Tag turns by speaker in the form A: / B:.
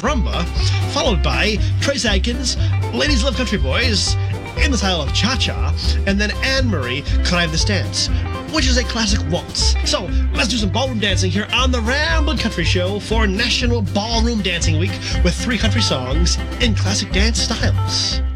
A: Rumba, followed by Trace Adkins, Ladies Love Country Boys, in the style of Cha-Cha, and then Anne-Marie, Can I Have This Dance, which is a classic waltz. So, let's do some ballroom dancing here on the Ramblin' Country Show for National Ballroom Dancing Week with 3 country songs in classic dance styles.